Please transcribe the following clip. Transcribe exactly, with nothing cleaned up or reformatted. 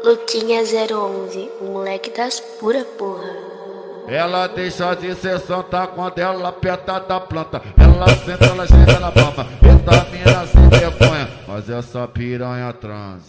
Luquinha zero onze, o moleque das pura porra. Ela deixa de ser santa quando ela aperta da planta. Ela senta, ela chega na palma. Eita mina sem vergonha, mas essa piranha transa.